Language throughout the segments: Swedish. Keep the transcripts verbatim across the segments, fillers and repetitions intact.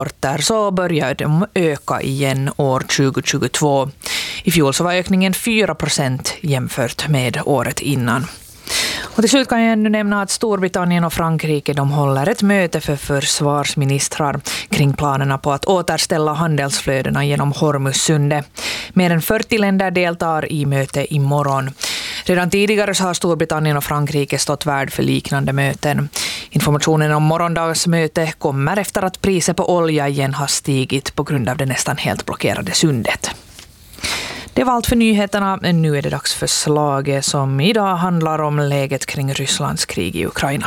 så börjar de öka igen år tjugohundratjugotvå. I fjol så var ökningen fyra procent jämfört med året innan. Och till slut kan jag ännu nämna att Storbritannien och Frankrike de håller ett möte för försvarsministrar kring planerna på att återställa handelsflödena genom Hormuzsundet. Mer än fyrtio länder deltar i möte imorgon. Redan tidigare så har Storbritannien och Frankrike stått värd för liknande möten. Informationen om morgondagens möte kommer efter att priset på olja igen har stigit på grund av det nästan helt blockerade sundet. Det var allt för nyheterna, men nu är det dags för slaget som idag handlar om läget kring Rysslands krig i Ukraina.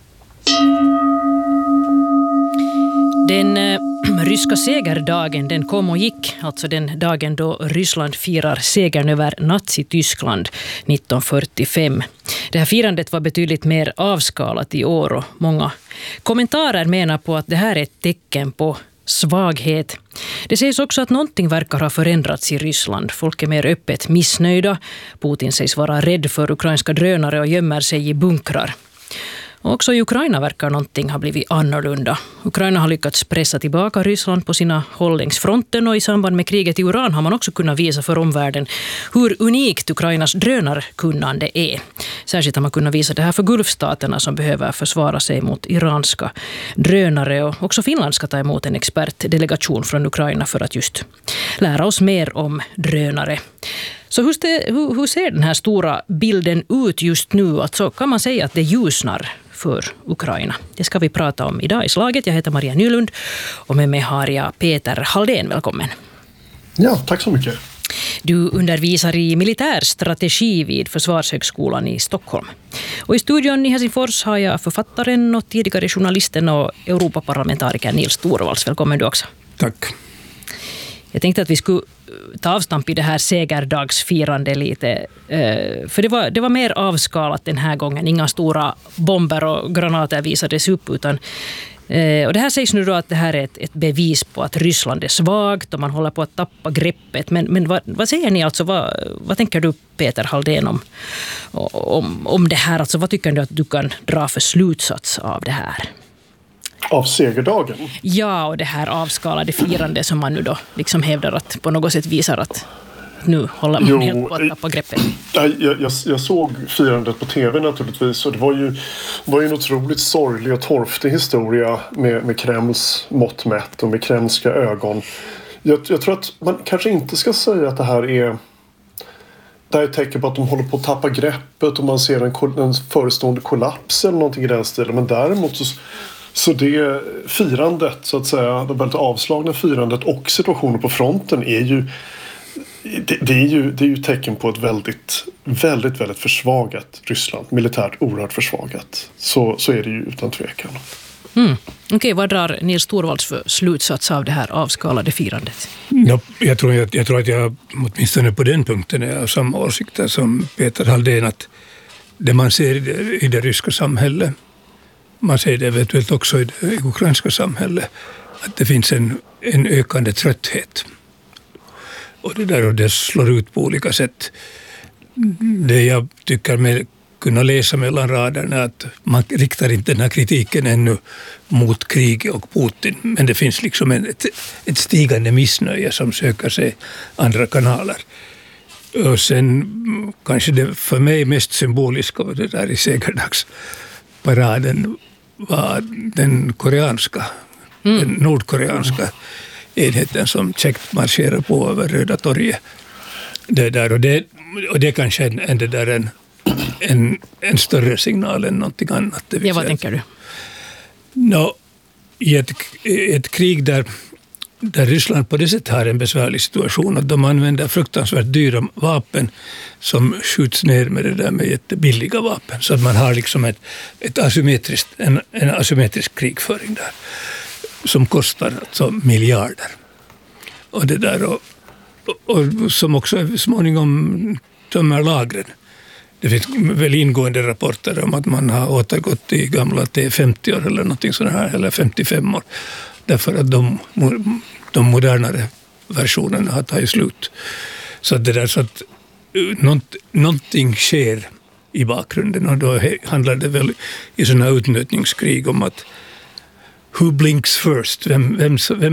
Den eh, ryska segerdagen den kom och gick, alltså den dagen då Ryssland firar segern över Nazi-Tyskland nitton fyrtiofem. Det här firandet var betydligt mer avskalat i år och många kommentarer menar på att det här är ett tecken på svaghet. Det sägs också att någonting verkar ha förändrats i Ryssland. Folk är mer öppet missnöjda. Putin sägs vara rädd för ukrainska drönare och gömmer sig i bunkrar. Och också i Ukraina verkar någonting ha blivit annorlunda. Ukraina har lyckats pressa tillbaka Ryssland på sina håll längs fronten och i samband med kriget i Iran har man också kunnat visa för omvärlden hur unikt Ukrainas drönarkunnande är. Särskilt har man kunnat visa det här för Gulfstaterna som behöver försvara sig mot iranska drönare, och också Finland ska ta emot en expertdelegation från Ukraina för att just lära oss mer om drönare. Så hur, det, hur, hur ser den här stora bilden ut just nu? Alltså, kan man säga att det ljusnar för Ukraina? Det ska vi prata om idag i slaget. Jag heter Maria Nylund och med mig har jag Peter Halldén. Välkommen. Ja, tack så mycket. Du undervisar i militärstrategi vid Försvarshögskolan i Stockholm. Och i studion i Helsingfors har jag författaren och tidigare journalisten och Europaparlamentariker Nils Torvalds. Välkommen du också. Tack. Jag tänkte att vi skulle ta avstamp i det här segerdagsfirande lite. För det var, det var mer avskalat den här gången. Inga stora bomber och granater visades upp. Utan, och det här sägs nu då att det här är ett, ett bevis på att Ryssland är svagt och man håller på att tappa greppet. Men, men vad, vad säger ni alltså? Vad, vad tänker du Peter Halldén om, om, om det här? Alltså, vad tycker du att du kan dra för slutsats av det här? Av segerdagen? Ja, och det här avskalade firande som man nu då liksom hävdar att på något sätt visar att nu håller man jo, helt på att tappa greppet. Jag, jag, jag såg firandet på tv naturligtvis, och det var ju, var ju en otroligt sorglig och torftig historia med, med Kremls mått mätt och med kremlska ögon. Jag, jag tror att man kanske inte ska säga att det här är det här är ett tecken på att de håller på att tappa greppet och man ser en, en förestående kollaps eller någonting i den stilen, men däremot så Så det firandet, så att säga, det väldigt avslagna firandet och situationen på fronten är ju det, det är ju det är ju tecken på ett väldigt väldigt väldigt försvagat Ryssland, militärt oerhört försvagat. Så så är det ju utan tvekan. Mm. Okej, okay, vad drar Nils Torvalds för slutsats av det här avskalade firandet? Ja, jag, tror, jag, jag tror att jag åtminstone på den punkten är av samma åsikter som Peter Halldén, att det man ser i det, i det ryska samhället, man ser det eventuellt också i det ukrainska samhället, att det finns en, en ökande trötthet. Och det där och det slår ut på olika sätt. Det jag tycker med kunna läsa mellan raderna är att man riktar inte den här kritiken ännu mot kriget och Putin, men det finns liksom en, ett, ett stigande missnöje som söker sig andra kanaler. Och sen kanske det för mig mest symboliska det där i segerdags-paraden var den koreanska, mm. den nordkoreanska enheten som käckt marscherar på över Röda torget. Det där, och, det, och det kanske är en, det där en, en, en större signal än någonting annat. Det ja, vad tänker du? No, i ett, ett krig där, där Ryssland på det sättet har en besvärlig situation, och de använder fruktansvärt dyra vapen som skjuts ner med det där med jättebilliga vapen, så att man har liksom ett, ett asymmetriskt, en, en asymmetrisk krigföring där som kostar alltså miljarder. Och det där och, och, och som också småningom tömmer lagren. Det finns väl ingående rapporter om att man har återgått till gamla T femtio år eller någonting sådant här, eller femtiofem år. Därför att de, de modernare versionerna har tagit slut. Så det där så att nånt, någonting sker i bakgrunden, och då handlar det väl i sådana utnötningskrig om att who blinks first, vem, vem, vem